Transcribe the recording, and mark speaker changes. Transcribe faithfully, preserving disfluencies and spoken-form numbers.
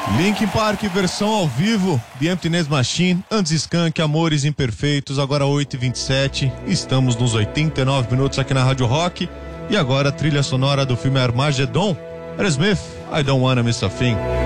Speaker 1: Linkin Park, versão ao vivo, The Emptiness Machine, antes Skank, Amores Imperfeitos, agora oito e vinte e sete, estamos nos oitenta e nove minutos aqui na Rádio Rock, e agora a trilha sonora do filme Armageddon, Aerosmith, I Don't Wanna Miss a Thing.